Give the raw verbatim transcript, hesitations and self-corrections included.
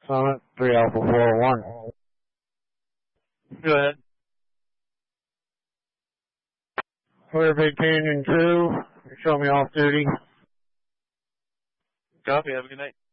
Summit, three Alpha four one. Go ahead. Clear Big Canyon two. Show me off duty. Copy. Have a good night.